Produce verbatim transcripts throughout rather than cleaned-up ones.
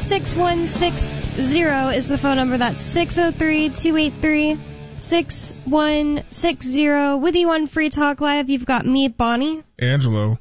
six one six zero is the phone number. That's six oh three, two eight three, six one six zero. With you on Free Talk Live, you've got me, Bonnie. Angelo.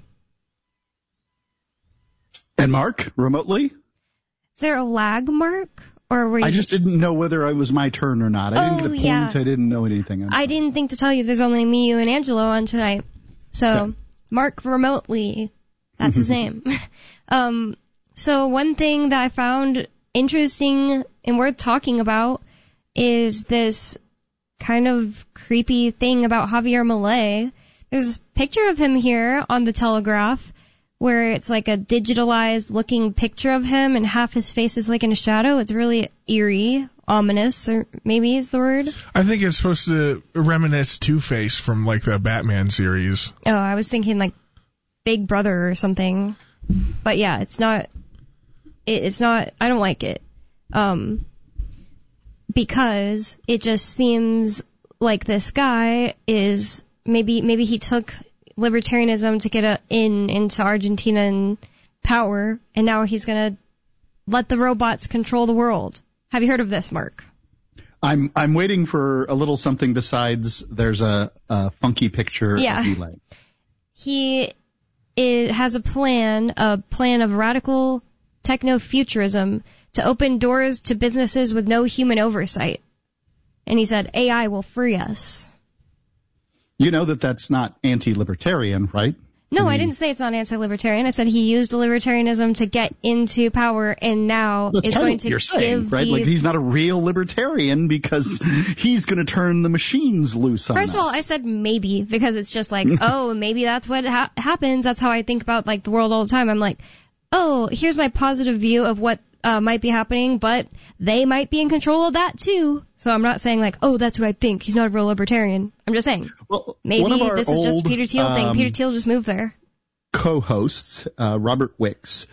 And Mark, remotely. Is there a lag, Mark? Or were you I just didn't know whether it was my turn or not. I oh, didn't get a point. Yeah. I didn't know anything. I'm I sorry. didn't think to tell you there's only me, you, and Angelo on tonight. So, Okay. Mark remotely. That's his name. Um, so one thing that I found interesting and worth talking about is this kind of creepy thing about Javier Milei. There's a picture of him here on the Telegraph where it's like a digitalized looking picture of him and half his face is like in a shadow. It's really eerie, ominous, or maybe is the word. I think it's supposed to reminisce Two-Face from like the Batman series. Oh, I was thinking like Big Brother or something. But yeah, it's not, it, it's not, I don't like it. Um, because it just seems like this guy is, maybe, maybe he took libertarianism to get a, in into Argentinian power, and now he's gonna let the robots control the world. Have you heard of this, Mark? I'm I'm waiting for a little something besides there's a, a funky picture Yeah. of Milei. He is, has a plan, a plan of radical techno-futurism to open doors to businesses with no human oversight. And he said, A I will free us. You know that that's not anti-libertarian, right? No, I mean, I didn't say it's not anti-libertarian. I said he used libertarianism to get into power, and now That's is kind going of what to you're saying, give right? the... Like he's not a real libertarian because he's going to turn the machines loose on us. First of all, I said maybe because it's just like, oh, maybe that's what ha- happens. That's how I think about like the world all the time. I'm like, oh, here's my positive view of what uh, might be happening, but they might be in control of that too. So I'm not saying like, oh, that's what I think. He's not a real libertarian. I'm just saying well, maybe one of our this is just old, Peter Thiel thing. um, Peter Thiel just moved there. Co-hosts, uh, Robert Wicks.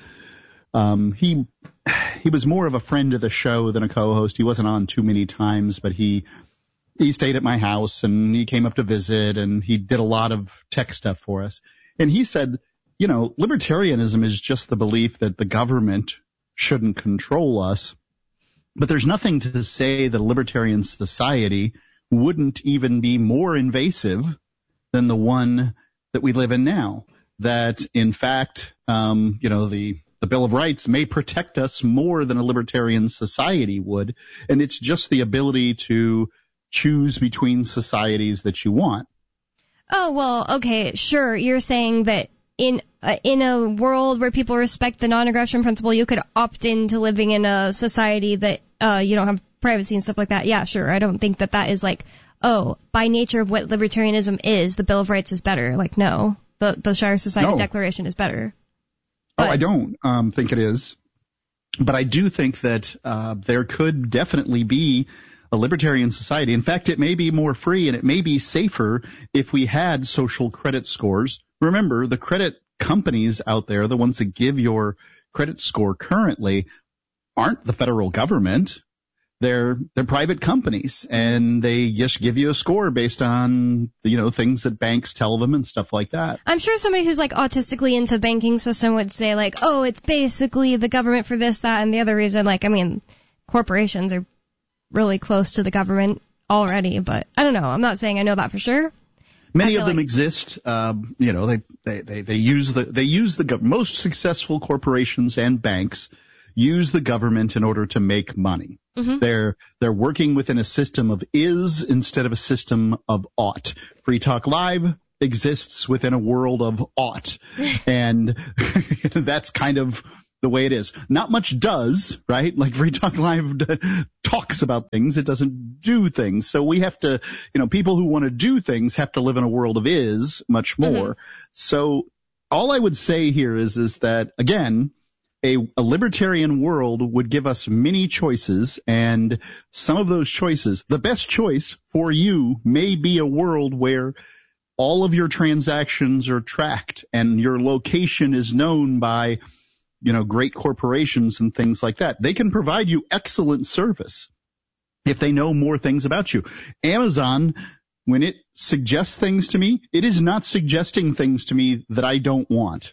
Um, he he was more of a friend of the show than a co-host. He wasn't on too many times, but he he stayed at my house and he came up to visit and he did a lot of tech stuff for us. And he said, you know, libertarianism is just the belief that the government shouldn't control us. But there's nothing to say that a libertarian society wouldn't even be more invasive than the one that we live in now. That, in fact, um, you know, the, the Bill of Rights may protect us more than a libertarian society would. And it's just the ability to choose between societies that you want. Oh, well, okay, sure. You're saying that in uh, in a world where people respect the non-aggression principle, you could opt into living in a society that uh, you don't have privacy and stuff like that. Yeah, sure. I don't think that that is like, oh, by nature of what libertarianism is, the Bill of Rights is better. Like, no. The, the Shire Society No. Declaration is better. Oh, But, I don't um, think it is. But I do think that uh, there could definitely be a libertarian society. In fact, it may be more free and it may be safer if we had social credit scores. Remember, the credit companies out there, the ones that give your credit score currently, aren't the federal government. They're they're private companies, and they just give you a score based on, you know, things that banks tell them and stuff like that. I'm sure somebody who's like autistically into banking system would say like, oh, it's basically the government for this, that, and the other reason. Like, I mean, corporations are really close to the government already, but I don't know. I'm not saying I know that for sure. Many I of them like- exist. Um, you know, they, they, they, they use the they use the gov- most successful corporations and banks use the government in order to make money. Mm-hmm. They're they're working within a system of is instead of a system of ought. Free Talk Live exists within a world of ought, and that's kind of the way it is. Not much does, right? Like Free Talk Live talks about things, it doesn't do things. So we have to, you know, people who want to do things have to live in a world of is much more. Mm-hmm. So all I would say here is is that again. A, a libertarian world would give us many choices, and some of those choices, the best choice for you may be a world where all of your transactions are tracked and your location is known by, you know, great corporations and things like that. They can provide you excellent service if they know more things about you. Amazon, when it suggests things to me, it is not suggesting things to me that I don't want.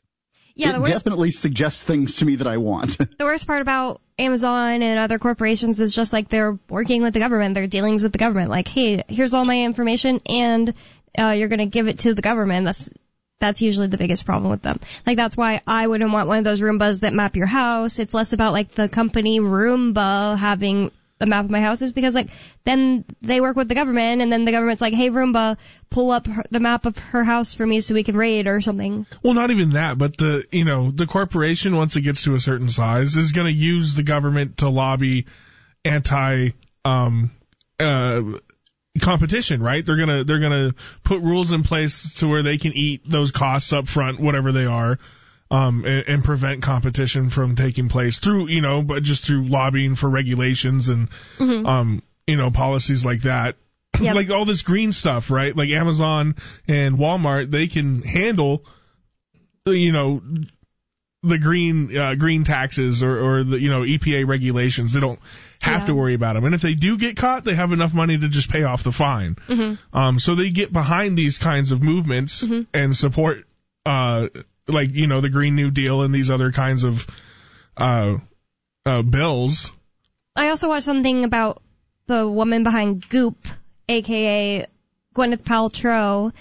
Yeah, it the worst, definitely suggests things to me that I want. the worst part about Amazon and other corporations is just like they're working with the government, their dealings with the government. Like, hey, here's all my information, and uh, you're going to give it to the government. That's that's usually the biggest problem with them. Like, that's why I wouldn't want one of those Roombas that map your house. It's less about like the company Roomba having the map of my house, is because like then they work with the government, and then the government's like, hey Roomba, pull up her, the map of her house for me so we can raid or something. Well, not even that, but the you know the corporation, once it gets to a certain size, is going to use the government to lobby anti um uh competition, right? They're gonna they're gonna put rules in place to where they can eat those costs up front, whatever they are. Um, and, and prevent competition from taking place through, you know, but just through lobbying for regulations and, mm-hmm. um, you know, policies like that. Yep. Like all this green stuff, right? Like Amazon and Walmart, they can handle, you know, the green, uh, green taxes or, or the, you know, E P A regulations. They don't have yeah. to worry about them. And if they do get caught, they have enough money to just pay off the fine. Mm-hmm. Um, so they get behind these kinds of movements mm-hmm. and support, uh, like, you know, the Green New Deal and these other kinds of uh, uh, bills. I also watched something about the woman behind Goop, a k a. Gwyneth Paltrow,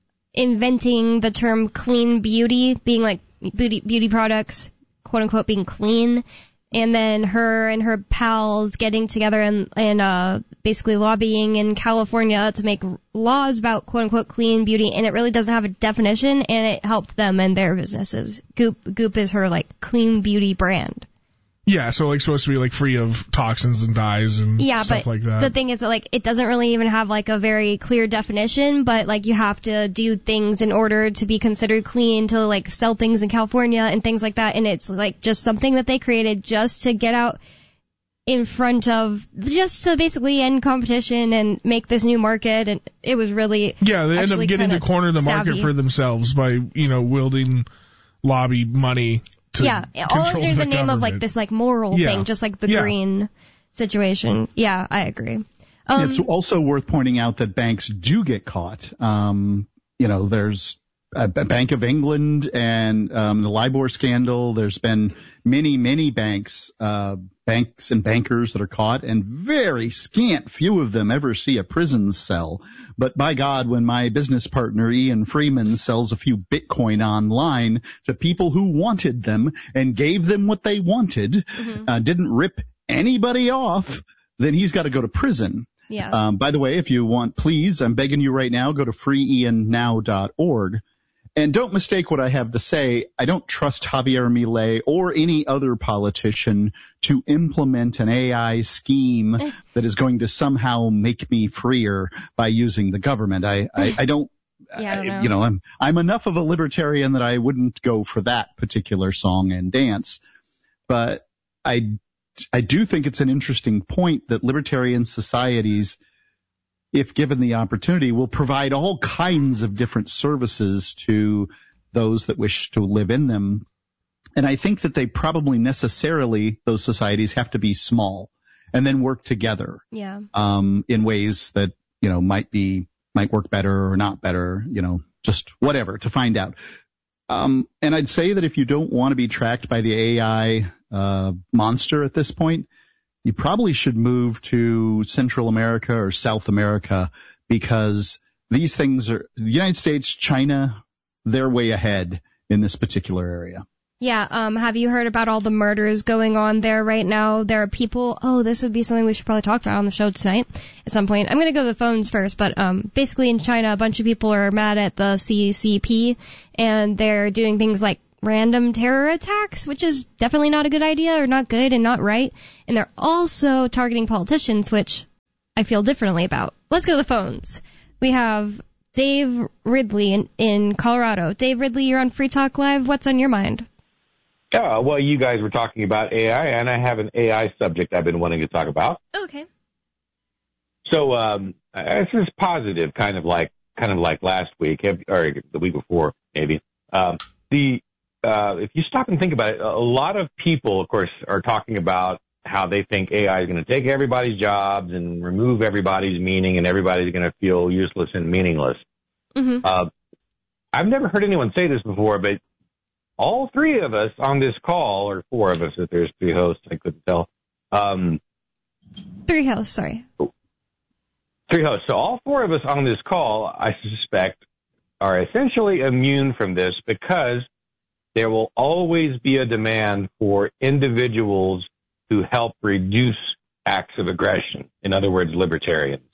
inventing the term clean beauty, being like beauty, beauty products, quote-unquote, being clean. And then her and her pals getting together and, and uh, basically lobbying in California to make laws about quote-unquote clean beauty, and it really doesn't have a definition, and it helped them and their businesses. Goop Goop is her, like, clean beauty brand. Yeah, so, like, supposed to be, like, free of toxins and dyes and yeah, stuff like that. Yeah, but the thing is that, like, it doesn't really even have, like, a very clear definition, but, like, you have to do things in order to be considered clean to, like, sell things in California and things like that, and it's, like, just something that they created just to get out in front of, just to basically end competition and make this new market, and it was really Yeah, they end up getting to corner the savvy. market for themselves by, you know, wielding lobby money. Yeah, all under the, the name government. of like this like moral yeah. thing, just like the yeah. green situation. Yeah, I agree. Um, it's also worth pointing out that banks do get caught. Um, you know, there's a Bank of England and um, the LIBOR scandal. There's been many, many banks, uh, banks and bankers that are caught, and very scant few of them ever see a prison cell. But by God, when my business partner Ian Freeman sells a few Bitcoin online to people who wanted them and gave them what they wanted, mm-hmm. uh, didn't rip anybody off, then he's got to go to prison. Yeah. Um, by the way, if you want, please, I'm begging you right now, go to free ian now dot org. And don't mistake what I have to say. I don't trust Javier Milei or any other politician to implement an A I scheme that is going to somehow make me freer by using the government. I, I, I don't, yeah, I don't know. I, you know, I'm, I'm enough of a libertarian that I wouldn't go for that particular song and dance. But I, I do think it's an interesting point that libertarian societies, if given the opportunity, will provide all kinds of different services to those that wish to live in them. And I think that they probably necessarily, those societies, have to be small and then work together. Yeah. Um, in ways that, you know, might be, might work better or not better, you know, just whatever to find out. Um, and I'd say that if you don't want to be tracked by the A I, uh, monster at this point, you probably should move to Central America or South America, because these things are, the United States, China, they're way ahead in this particular area. Yeah, um, have you heard about all the murders going on there right now? There are people, oh, this would be something we should probably talk about on the show tonight at some point. I'm going to go to the phones first, but um, basically in China, a bunch of people are mad at the C C P, and they're doing things like random terror attacks, which is definitely not a good idea or not good and not right. And they're also targeting politicians, which I feel differently about. Let's go to the phones. We have Dave Ridley in, in Colorado. Dave Ridley, you're on Free Talk Live. What's on your mind? Yeah, well, you guys were talking about A I, and I have an A I subject I've been wanting to talk about. Okay. So um, this is positive, kind of like kind of like last week, or the week before, maybe. Um, the Uh, if you stop and think about it, a lot of people, of course, are talking about how they think A I is going to take everybody's jobs and remove everybody's meaning, and everybody's going to feel useless and meaningless. Mm-hmm. Uh, I've never heard anyone say this before, but all three of us on this call, or four of us if there's three hosts, I couldn't tell. Um, Three hosts, sorry. Three hosts. So all four of us on this call, I suspect, are essentially immune from this because there will always be a demand for individuals who help reduce acts of aggression. In other words, libertarians.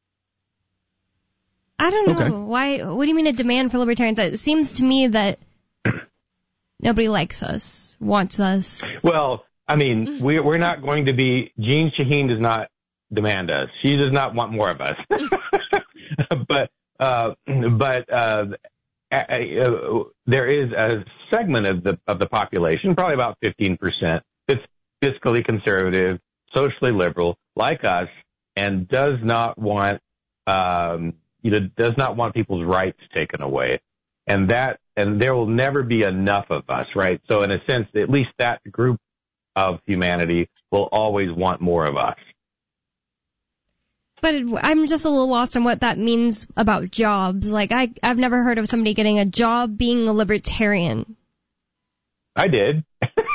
I don't know. Okay. Why? What do you mean a demand for libertarians? It seems to me that nobody likes us, wants us. Well, I mean, we're, we're not going to be, Jean Shaheen does not demand us. She does not want more of us. but, uh, but, uh, uh, there is a segment of the, of the population, probably about fifteen percent, that's fiscally conservative, socially liberal, like us, and does not want, um, you know, does not want people's rights taken away. And that, and there will never be enough of us, right? So in a sense, at least that group of humanity will always want more of us. But it, I'm just a little lost on what that means about jobs. Like, I, I've never heard of somebody getting a job being a libertarian. I did.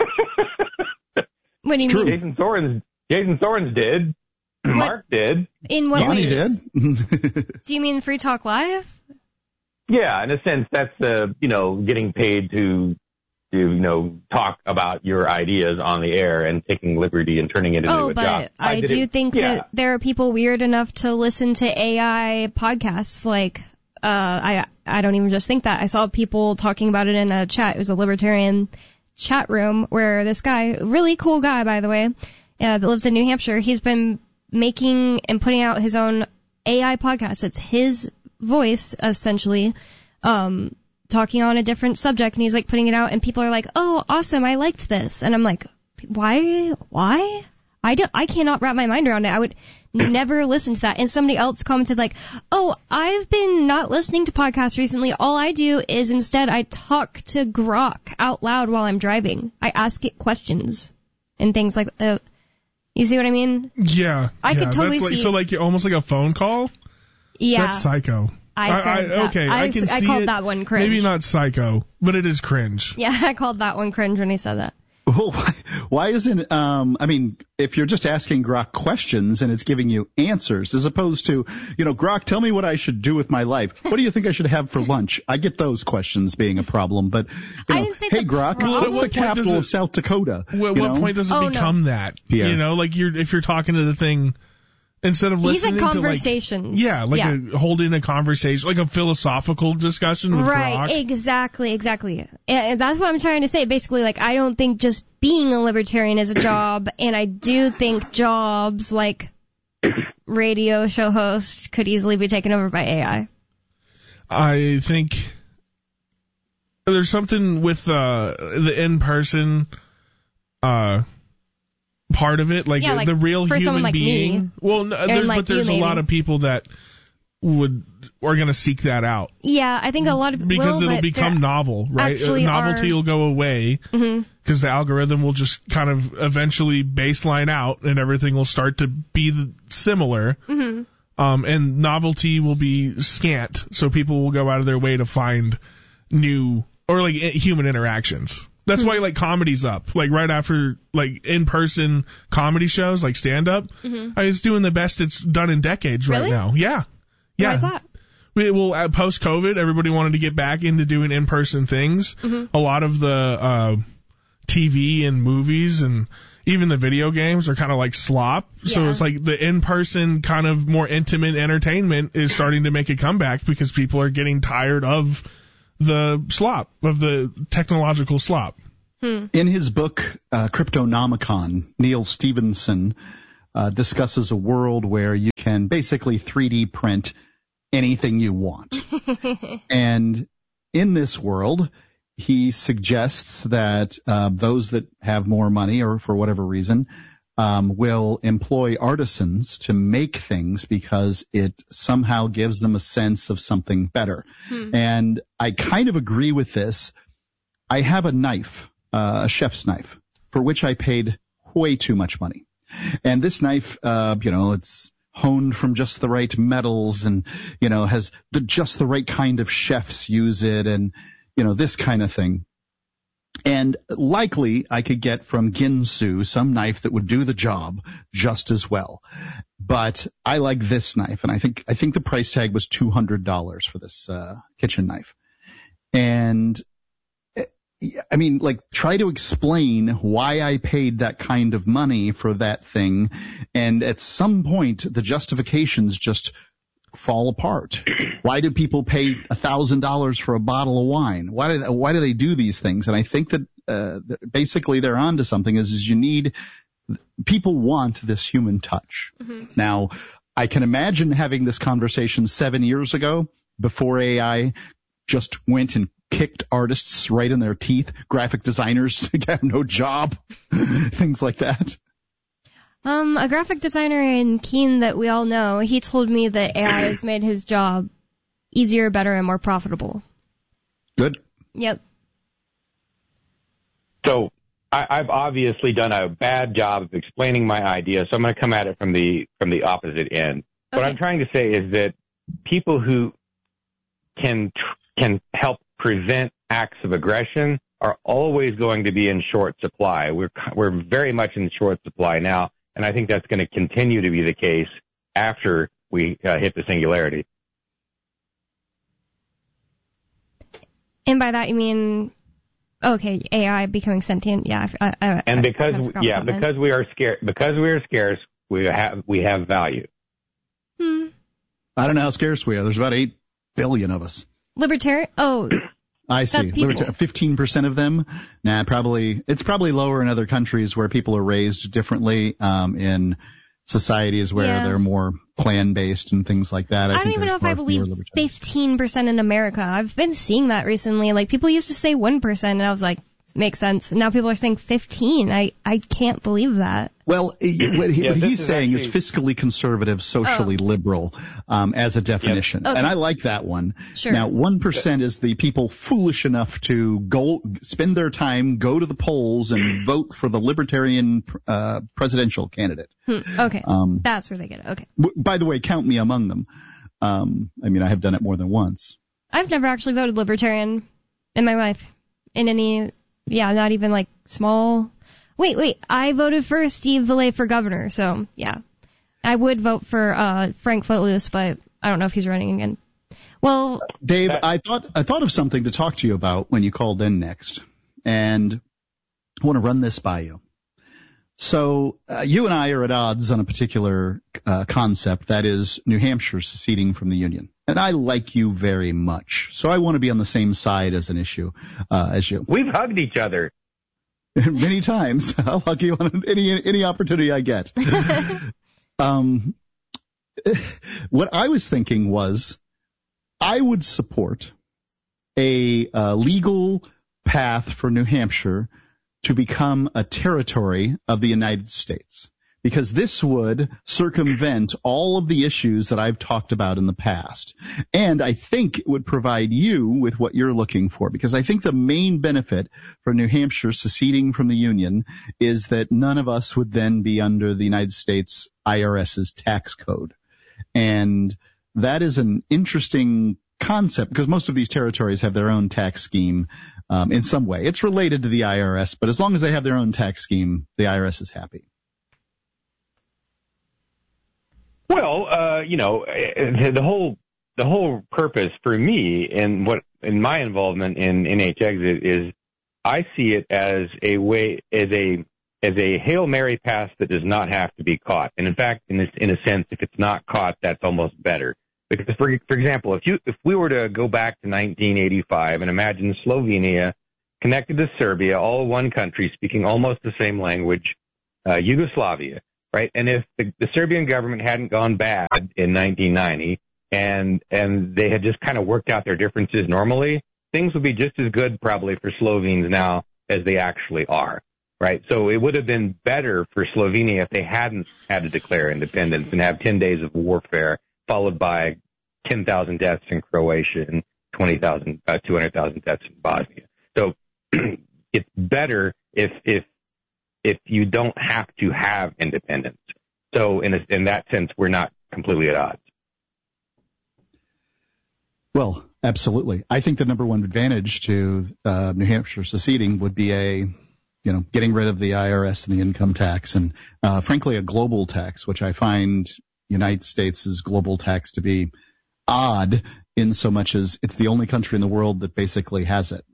What do you true. mean? Jason Sorens, Jason Sorens did. What? Mark did. In what Bonnie ways? did. Do you mean Free Talk Live? Yeah, in a sense, that's uh, you know, getting paid to, to you know, talk about your ideas on the air and taking liberty and turning it into Oh, a job. but I, did do it- think yeah. that there are people weird enough to listen to A I podcasts. Like, uh, I I don't even just think that. I saw people talking about it in a chat. It was a libertarian chat room where this guy, really cool guy, by the way, uh, that lives in New Hampshire, he's been making and putting out his own A I podcast. It's his voice, essentially, um, talking on a different subject, and he's like putting it out, and people are like, "Oh, awesome! I liked this," and I'm like, "Why? Why? I don't. I cannot wrap my mind around it. I would never listen to that." And somebody else commented like, "Oh, I've been not listening to podcasts recently. All I do is instead I talk to Grok out loud while I'm driving. I ask it questions and things like that." You see what I mean? Yeah. I yeah, could totally that's like, see- So like almost like a phone call? Yeah. That's psycho. I said that. okay, I, I can I see called it. that one cringe. Maybe not psycho, but it is cringe. Yeah, I called that one cringe when he said that. Well, why, why isn't, um, I mean, if you're just asking Grok questions and it's giving you answers, as opposed to, you know, Grok, tell me what I should do with my life. What do you think I should have for lunch? I get those questions being a problem, but, you I know, didn't say hey, the Grok, problem. what's At the what point capital does it- of South Dakota? What, You what know? point does it Oh, no. become that? Yeah. You know, like you're if you're talking to the thing instead of He listening said to conversations. like yeah, like Yeah. A, holding a conversation, like a philosophical discussion with Right, Grok. exactly, exactly. And that's what I'm trying to say. Basically, like, I don't think just being a libertarian is a job, and I do think jobs like radio show host could easily be taken over by A I. I think there's something with uh, the in-person uh, part of it, like, Yeah, like, the real for human someone like being. me. Well, no, there's, like but there's you, a lot maybe. of people that would are going to seek that out Yeah, I think a lot of people because will, it'll but become there novel, right? actually Novelty are- will go away because Mhm. the algorithm will just kind of eventually baseline out, and everything will start to be the- similar. Mhm. Um, and novelty will be scant, so people will go out of their way to find new or like i- human interactions. That's why like comedy's up. Like right after like in-person comedy shows, like stand-up, Mhm. I was doing the best it's done in decades right Really? now. Yeah, yeah. Why is that? We, well, uh, post-COVID, everybody wanted to get back into doing in-person things. Mhm. A lot of the uh, T V and movies and even the video games are kind of like slop. So Yeah. it's like the in-person kind of more intimate entertainment is starting to make a comeback because people are getting tired of the slop, of the technological slop. In his book, uh, Cryptonomicon, Neil Stevenson uh, discusses a world where you can basically three D print anything you want. And in this world, he suggests that uh, those that have more money or for whatever reason um, will employ artisans to make things because it somehow gives them a sense of something better. Hmm. And I kind of agree with this. I have a knife, uh, a chef's knife, for which I paid way too much money. And this knife, uh, you know, it's honed from just the right metals and, you know, has the just the right kind of chefs use it and, you know, this kind of thing. And likely I could get from Ginsu some knife that would do the job just as well. But I like this knife, and I think I think the price tag was two hundred dollars for this uh, kitchen knife. And I mean, like, try to explain why I paid that kind of money for that thing, and at some point the justifications just fall apart. Why do people pay a thousand dollars for a bottle of wine? Why do they, why do they do these things? And I think that uh, basically they're onto something. Is, is you need people want this human touch. Mm-hmm. Now, I can imagine having this conversation seven years ago before A I just went and kicked artists right in their teeth, graphic designers have no job, things like that. Um, a graphic designer in Keene that we all know, he told me that A I has made his job easier, better, and more profitable. Good. Yep. So I, I've obviously done a bad job of explaining my idea, so I'm going to come at it from the from the opposite end. Okay. What I'm trying to say is that people who can can help prevent acts of aggression are always going to be in short supply. We're we're very much in short supply now, and I think that's going to continue to be the case after we uh, hit the singularity. And by that you mean, okay, A I becoming sentient? Yeah. I, I, and I, because I yeah, because we are scarce, because we are scarce, we have we have value. Hmm. I don't know how scarce we are. There's about eight billion of us. Libertarian? Oh. I see. Liberta- fifteen percent of them? Nah, probably, it's probably lower in other countries where people are raised differently, um, in societies where yeah. they're more clan-based and things like that. I, I don't even know if I believe fifteen percent in America. I've been seeing that recently. Like, people used to say one percent, and I was like, makes sense. Now people are saying fifteen. I, I can't believe that. Well, what, he, yeah, what he's is saying actually... is fiscally conservative, socially oh. liberal, um, as a definition. Yep. Okay. And I like that one. Sure. Now, one percent is the people foolish enough to go, spend their time, go to the polls and vote for the libertarian, uh, presidential candidate. Hmm. Okay. Um, That's where they get it. Okay. W- by the way, count me among them. Um, I mean, I have done it more than once. I've never actually voted libertarian in my life. In any, yeah, not even like small. Wait, wait, I voted for Steve Valle for governor, so yeah. I would vote for uh Frank Footloose, but I don't know if he's running again. Well, Dave, I thought I thought of something to talk to you about when you called in next, and I want to run this by you. So uh, you and I are at odds on a particular uh, concept, that is New Hampshire seceding from the Union. And I like you very much, so I want to be on the same side as an issue uh, as you. We've hugged each other. Many times. I'll hug you on any any opportunity I get. um, what I was thinking was I would support a uh, legal path for New Hampshire to become a territory of the United States, because this would circumvent all of the issues that I've talked about in the past. And I think it would provide you with what you're looking for, because I think the main benefit for New Hampshire seceding from the Union is that none of us would then be under the United States IRS's tax code. And that is an interesting concept, because most of these territories have their own tax scheme um, in some way. It's related to the I R S, but as long as they have their own tax scheme, the I R S is happy. Well, uh, you know, the whole the whole purpose for me and what in my involvement in N H Exit is I see it as a way as a as a Hail Mary pass that does not have to be caught. And in fact, in this in a sense, if it's not caught, that's almost better. Because for for example, if you if we were to go back to nineteen eighty-five and imagine Slovenia connected to Serbia, all one country speaking almost the same language, uh, Yugoslavia. Right, and if the, the Serbian government hadn't gone bad in nineteen ninety and and they had just kind of worked out their differences normally, things would be just as good probably for Slovenes now as they actually are. Right, so it would have been better for Slovenia if they hadn't had to declare independence and have ten days of warfare followed by ten thousand deaths in Croatia and twenty thousand, uh, two hundred thousand deaths in Bosnia. So it's better if if if you don't have to have independence. So in a, in that sense, we're not completely at odds. Well, absolutely. I think the number one advantage to uh, New Hampshire seceding would be a, you know, getting rid of the I R S and the income tax, and uh, frankly, a global tax, which I find United States' global tax to be odd in so much as it's the only country in the world that basically has it.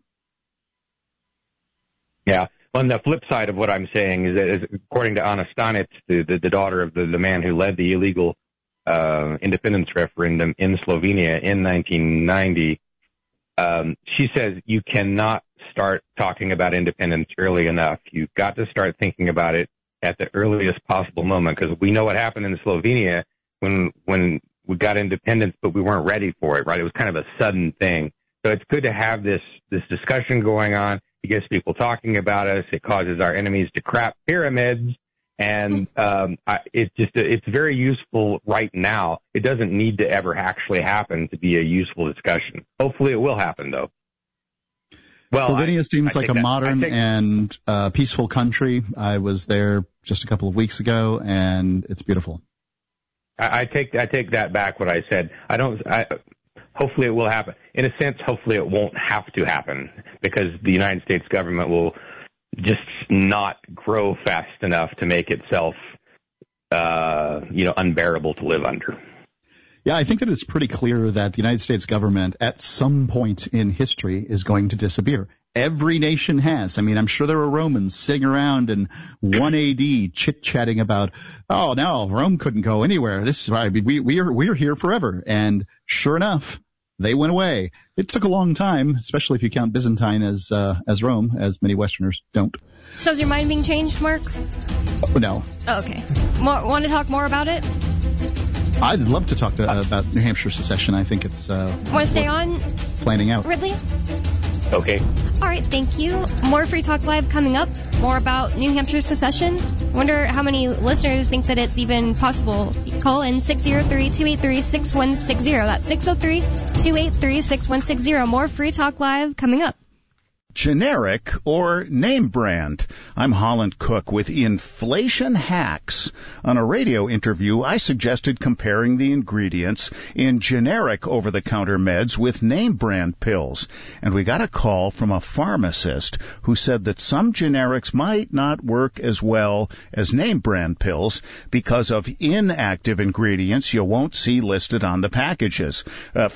Yeah. On the flip side of what I'm saying is that, is, according to Anna Stanitz, the, the, the daughter of the, the man who led the illegal uh, independence referendum in Slovenia in nineteen ninety, um, she says you cannot start talking about independence early enough. You've got to start thinking about it at the earliest possible moment, because we know what happened in Slovenia when when we got independence, but we weren't ready for it, right? It was kind of a sudden thing. So it's good to have this this discussion going on. It gets people talking about us. It causes our enemies to crap pyramids. And um, I, it's just it's very useful right now. It doesn't need to ever actually happen to be a useful discussion. Hopefully it will happen, though. Well, Slovenia I, seems I like a that, modern think, and uh, peaceful country. I was there just a couple of weeks ago, and it's beautiful. I, I take I take that back. What I said. I don't. I, hopefully, it will happen. In a sense, hopefully, it won't have to happen, because the United States government will just not grow fast enough to make itself, uh, you know, unbearable to live under. Yeah, I think that it's pretty clear that the United States government at some point in history is going to disappear. Every nation has. I mean, I'm sure there were Romans sitting around in one A D chit-chatting about, oh, no, Rome couldn't go anywhere. This is why we, we are, we are here forever. And sure enough, they went away. It took a long time, especially if you count Byzantine as, uh, as Rome, as many Westerners don't. So is your mind being changed, Mark? Oh, no. Oh, okay. More, want to talk more about it? I'd love to talk to, uh, about New Hampshire secession. I think it's uh, want to stay on? Planning out. Ridley? Okay. All right, thank you. More Free Talk Live coming up. More about New Hampshire secession. Wonder how many listeners think that it's even possible. Call in six oh three, two eight three, six one six zero. That's six oh three, two eight three, six one six zero. More Free Talk Live coming up. Generic or name brand? I'm Holland Cook with Inflation Hacks. On a radio interview, I suggested comparing the ingredients in generic over-the-counter meds with name brand pills. And we got a call from a pharmacist who said that some generics might not work as well as name brand pills because of inactive ingredients you won't see listed on the packages. Uh,